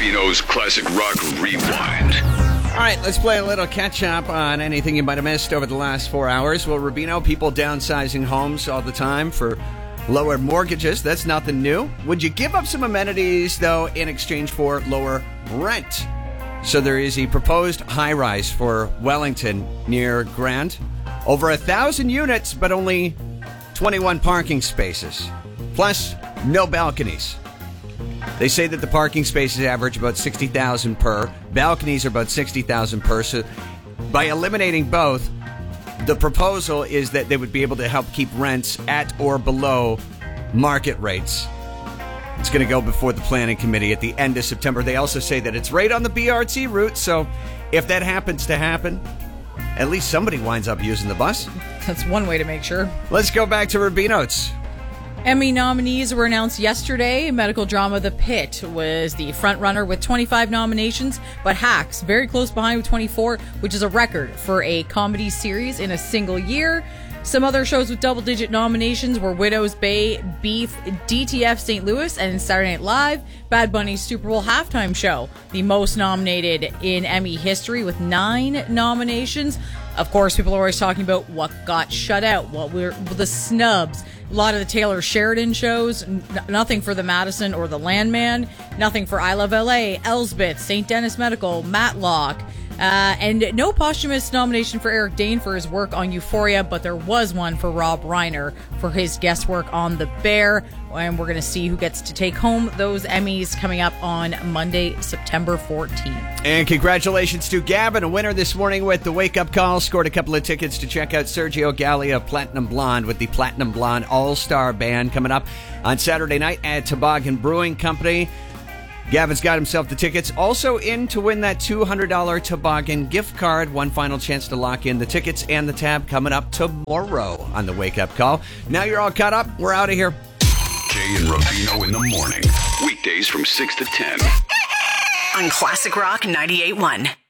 Rubino's Classic Rock Rewind. All right, let's play a little catch-up on anything you might have missed over the last 4 hours. Well, Rubino, people downsizing homes all the time for lower mortgages. That's nothing new. Would you give up some amenities, though, in exchange for lower rent? So there is a proposed high-rise for Wellington near Grand. Over 1,000 units, but only 21 parking spaces. Plus, no balconies. They say that the parking spaces average about 60,000 per. Balconies are about 60,000 per. So by eliminating both, the proposal is that they would be able to help keep rents at or below market rates. It's going to go before the planning committee at the end of September. They also say that it's right on the BRT route, so if that happens to happen, at least somebody winds up using the bus. That's one way to make sure. Let's go back to Rubino's. Emmy nominees were announced yesterday. Medical drama The Pit was the front runner with 25 nominations, but Hacks very close behind with 24, which is a record for a comedy series in a single year. Some other shows with double-digit nominations were Widow's Bay, Beef, DTF St. Louis, and Saturday Night Live. Bad Bunny's Super Bowl halftime show, the most nominated in Emmy history with 9 nominations. Of course, people are always talking about what got shut out, what were the snubs. A lot of the Taylor Sheridan shows, nothing for the Madison or the Landman, nothing for I Love LA, Elsbeth, St. Denis Medical, Matlock, and no posthumous nomination for Eric Dane for his work on Euphoria, but there was one for Rob Reiner for his guest work on The Bear, and we're going to see who gets to take home those Emmys coming up on Monday, September 14th. And congratulations to Gavin, a winner this morning with the wake-up call. Scored a couple of tickets to check out Sergio Galli of Platinum Blonde with the Platinum Blonde All-Star Band coming up on Saturday night at Toboggan Brewing Company. Gavin's got himself the tickets. Also in to win that $200 Toboggan gift card. One final chance to lock in the tickets and the tab coming up tomorrow on the wake-up call. Now you're all caught up. We're out of here. Jay and Rubino in the morning. Weekdays from 6 to 10. On Classic Rock 98.1.